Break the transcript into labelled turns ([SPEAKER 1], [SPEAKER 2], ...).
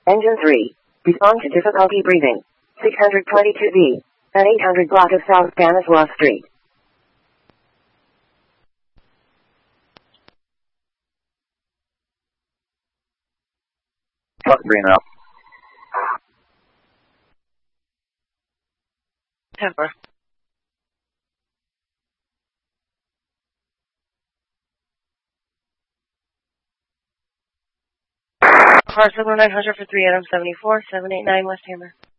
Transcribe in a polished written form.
[SPEAKER 1] Engine 3. Respond to difficulty breathing. 622B. At 800 block of South Stanislaus Street.
[SPEAKER 2] Talk to Bree now.
[SPEAKER 3] Temper. Car signal 900 for 3 Adam 74, 789 West Hammer.